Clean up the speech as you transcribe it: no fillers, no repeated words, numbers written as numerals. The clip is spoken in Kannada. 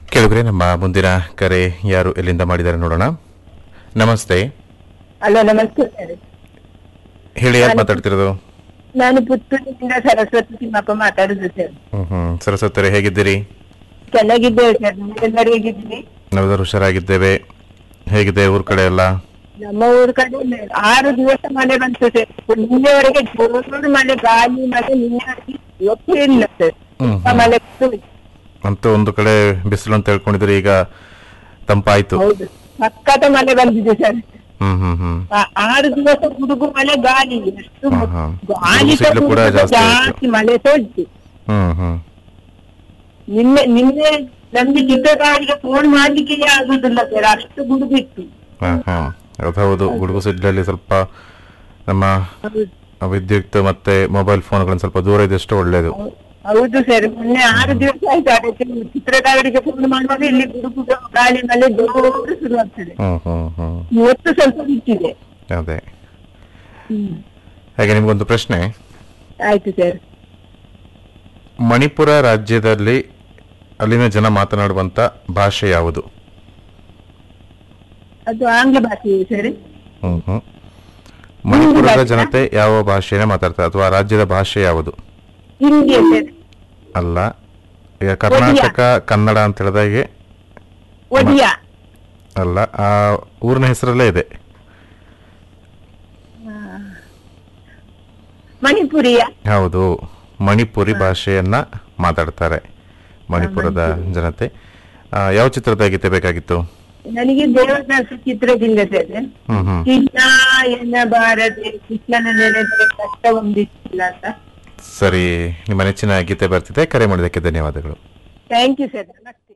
ಕೇಳಿದ್ರೆ ನಮ್ಮ ಮುಂದಿನ ಕರೆ ಯಾರು ಎಲ್ಲಿಂದ ಮಾಡಿದ್ದಾರೆ ನೋಡೋಣ. ನಮಸ್ತೆ. ಹಲೋ, ನಮಸ್ತೆ ಸರ್. ಹೇಳಿ, ಯಾರು ಮಾತಾಡ್ತಿರೋದು? ನಾನು ಪುತ್ತೂರಿನಿಂದ ಸರಸ್ವತಿ ತಿಮ್ಮಪ್ಪ ಮಾತಾಡುದು ಸರ್. ಸರಸ್ವತಿ, ಹೇಗಿದ್ದೀರಿ? ಚೆನ್ನಾಗಿದ್ದೇವೆ ಸರ್. ನೀವೆಲ್ಲರೂ ಹೇಗಿದ್ದೀರಿ? ನಾವೆಲ್ಲರೂ ಹುಷಾರಾಗಿದ್ದೇವೆ. ಹೇಗಿದೆ ಊರ್ ಕಡೆ ಎಲ್ಲ? ನಮ್ಮ ಊರ್ ಕಡೆ 6 ದಿವಸ ಮಳೆ ಬಂತು ಸರ್. ನಿನ್ನೆವರೆಗೆ ಜೋರು ಮಳೆ, ಗಾಳಿ ಮಳೆ. ನಿನ್ನೆವರೆಗೆ ಇವತ್ತೂ ಇಲ್ಲ ಸರ್. ಮಳೆ ಅಂತೂ ಒಂದು ಕಡೆ ಬಿಸಿಲು ಅಂತ ಹೇಳ್ಕೊಂಡಿದ್ರೆ ಈಗ ತಂಪಾಯ್ತು. ಹೌದು, ಸಖತ್ ಮಳೆ ಬಂದಿದೆ ಸರ್. 6 ದಿವಸ ಗುಡುಗು ಮಳೆ, ಗಾಳಿ. ಎಷ್ಟು ಗಾಳಿ ಕೂಡ ಜಾಸ್ತಿ, ಮಳೆ ತೋರಿಸಿ. ನಿನ್ನೆ ನಮ್ಗೆ ಚಿತ್ರಗಾರಿಗೆ ಫೋನ್ ಮಾಡ್ಲಿಕ್ಕೆ ಆಗುದಿಲ್ಲ ಸರ್, ಅಷ್ಟು ಗುಡುಗು ಇತ್ತು. ಹೌದು, ಗುಡುಗು ಸಿಡ್ಲಲ್ಲಿ ಸ್ವಲ್ಪ ನಮ್ಮ ವಿದ್ಯುತ್ ಮತ್ತೆ ಮೊಬೈಲ್ ಫೋನ್ಗಳನ್ನ ಸ್ವಲ್ಪ ದೂರ ಇದ್ದಷ್ಟು ಒಳ್ಳೇದು. ಹೌದು ಸರ್. ಮೊನ್ನೆ 6 ದಿವಸ ಆಯ್ತು ಅದಕ್ಕೆ ಚಿತ್ರಗಾರಿಗೆ ಫೋನ್ ಮಾಡುವಾಗ ಇಲ್ಲಿ ಗುಡುಗು ಗಾಳಿ ಮಳೆ ಜೋರು ಶುರು ಆಗ್ತದೆ. ಇವತ್ತು ಸ್ವಲ್ಪ ಬಿಟ್ಟಿದೆ. ಅದೇ. ಹಾಗೆ ನಿಮ್ಗೊಂದು ಪ್ರಶ್ನೆ. ಆಯ್ತು ಸರ್. ಮಣಿಪುರ ರಾಜ್ಯದಲ್ಲಿ ಅಲ್ಲಿನ ಜನ ಮಾತನಾಡುವಂತ ಭಾಷೆ ಯಾವುದು? ಅದು ಆಂಗ್ಲ ಭಾಷೆ ಸರಿ. ಮಣಿಪುರದ ಜನತೆ ಯಾವ ಭಾಷೆನೇ ಮಾತಾಡ್ತಾರೆ ಅಥವಾ ರಾಜ್ಯದ ಭಾಷೆ ಯಾವುದು? ಹಿಂದಿ ಸರ್. ಅಲ್ಲ, ಈಗ ಕರ್ನಾಟಕ ಕನ್ನಡ ಅಂತ ಹೇಳಿದಾಗೆ ಒಡಿಯಾ ಅಲ್ಲ, ಆ ಊರಿನ ಹೆಸರಲ್ಲೇ ಇದೆ. ಮಣಿಪುರಿಯ? ಹೌದು, ಮಣಿಪುರಿ ಭಾಷೆಯನ್ನ ಮಾತಾಡ್ತಾರೆ ಮಣಿಪುರದ ಜನತೆ. ಯಾವ ಚಿತ್ರದ ಗೀತೆ ಬೇಕಾಗಿತ್ತು? ನನಗೆ ದೇವದಾಸ ಚಿತ್ರದಿಂದ ಸರ್. ಕೃಷ್ಣ ಎನ್ನ ಭಾರತೆ, ಕೃಷ್ಣನ ನೆನೆದರೆ ಕಷ್ಟ ಒಂದಿಲ್ಲ ಅಂತ. ಸರಿ, ನಿಮ್ಮ ನೆಚ್ಚಿನ ಗೀತೆ ಬರ್ತಿದೆ. ಕರೆ ಮಾಡಿದ್ದಕ್ಕೆ ಧನ್ಯವಾದಗಳು. Thank you sir.